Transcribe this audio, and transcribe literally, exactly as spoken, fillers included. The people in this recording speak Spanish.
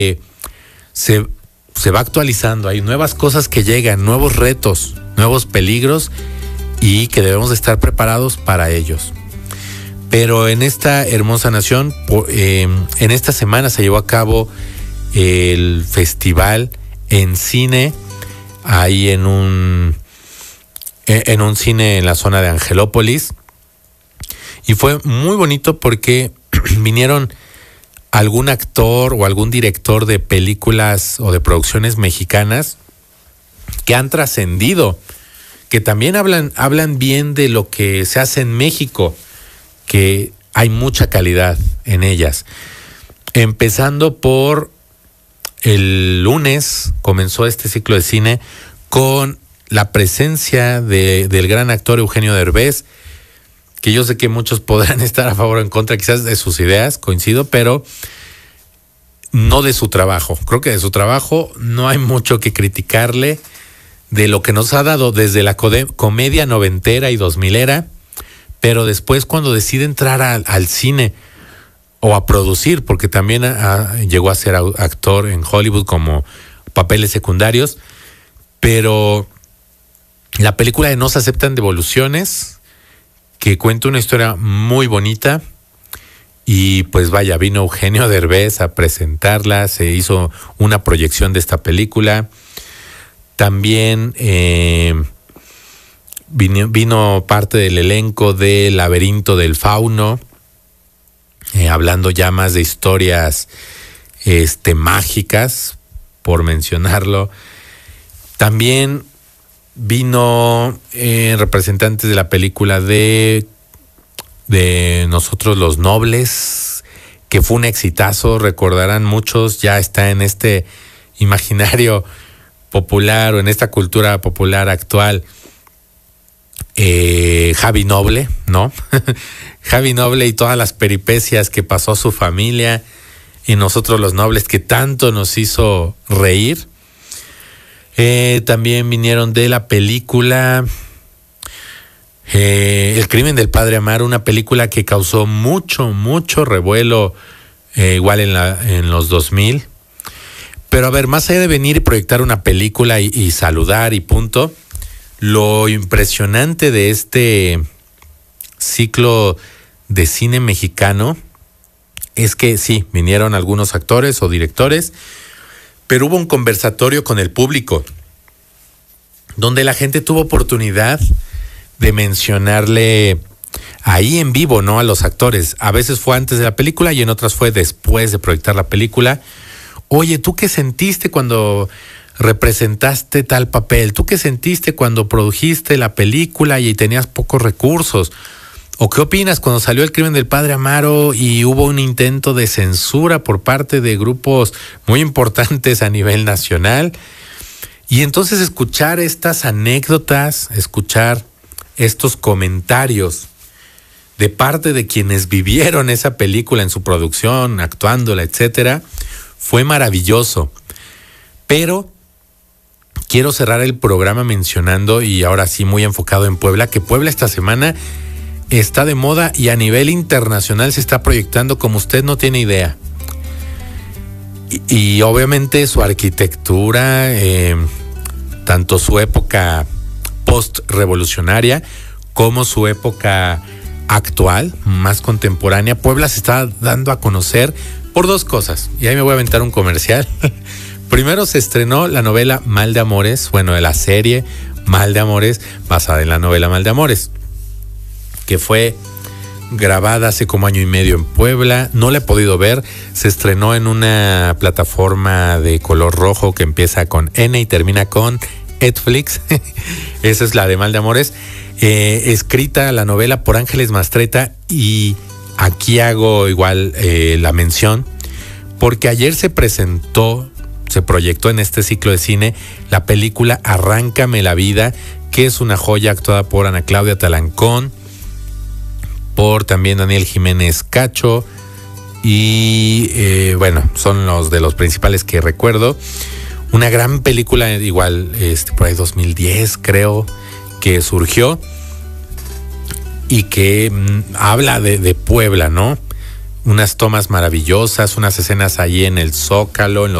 eh, se, se va actualizando, hay nuevas cosas que llegan, nuevos retos, nuevos peligros y que debemos de estar preparados para ellos. Pero en esta hermosa nación, eh, en esta semana se llevó a cabo el festival en cine, ahí en un, en un cine en la zona de Angelópolis. Y fue muy bonito porque vinieron algún actor o algún director de películas o de producciones mexicanas que han trascendido, que también hablan, hablan bien de lo que se hace en México, que hay mucha calidad en ellas. Empezando por el lunes, comenzó este ciclo de cine con la presencia de, del gran actor Eugenio Derbez, que yo sé que muchos podrán estar a favor o en contra quizás de sus ideas, coincido, pero no de su trabajo. Creo que de su trabajo no hay mucho que criticarle, de lo que nos ha dado desde la comedia noventera y dos milera, pero después cuando decide entrar a, al cine o a producir, porque también a, a, llegó a ser actor en Hollywood como papeles secundarios, pero la película de No se aceptan devoluciones, que cuenta una historia muy bonita, y pues vaya, vino Eugenio Derbez a presentarla, se hizo una proyección de esta película. También eh, vino, vino parte del elenco de Laberinto del Fauno, eh, hablando ya más de historias este, mágicas, por mencionarlo. También vino eh, representantes de la película de, de Nosotros los Nobles, que fue un exitazo, recordarán muchos, ya está en este imaginario popular o en esta cultura popular actual, eh, Javi Noble, ¿no? Javi Noble y todas las peripecias que pasó su familia y Nosotros los Nobles, que tanto nos hizo reír. Eh, también vinieron de la película eh, El crimen del padre Amaro, una película que causó mucho, mucho revuelo, eh, igual en, la, en los dos mil. Pero a ver, más allá de venir y proyectar una película y, y saludar y punto, lo impresionante de este ciclo de cine mexicano es que sí, vinieron algunos actores o directores, pero hubo un conversatorio con el público, donde la gente tuvo oportunidad de mencionarle ahí en vivo, ¿no?, a los actores. A veces fue antes de la película y en otras fue después de proyectar la película. Oye, ¿tú qué sentiste cuando representaste tal papel? ¿Tú qué sentiste cuando produjiste la película y tenías pocos recursos? ¿O qué opinas cuando salió El crimen del padre Amaro y hubo un intento de censura por parte de grupos muy importantes a nivel nacional? Y entonces escuchar estas anécdotas, escuchar estos comentarios de parte de quienes vivieron esa película en su producción, actuándola, etcétera, fue maravilloso. Pero quiero cerrar el programa mencionando, y ahora sí muy enfocado en Puebla, que Puebla esta semana está de moda y a nivel internacional se está proyectando como usted no tiene idea. Y, y obviamente su arquitectura, eh, tanto su época post-revolucionaria como su época actual, más contemporánea, Puebla se está dando a conocer por dos cosas. Y ahí me voy a aventar un comercial. Primero se estrenó la novela Mal de Amores, bueno, de la serie Mal de Amores, basada en la novela Mal de Amores, que fue grabada hace como año y medio en Puebla. No la he podido ver. Se estrenó en una plataforma de color rojo que empieza con N y termina con Netflix. Esa es la de Mal de Amores. Eh, escrita la novela por Ángeles Mastretta, y aquí hago igual eh, la mención, porque ayer se presentó, se proyectó en este ciclo de cine la película Arráncame la vida, que es una joya actuada por Ana Claudia Talancón, por también Daniel Jiménez Cacho, y eh, bueno, son los de los principales que recuerdo. Una gran película, igual este, por ahí dos mil diez creo que surgió, y que mmm, habla de, de Puebla, ¿no? unas tomas maravillosas, unas escenas ahí en el Zócalo, en los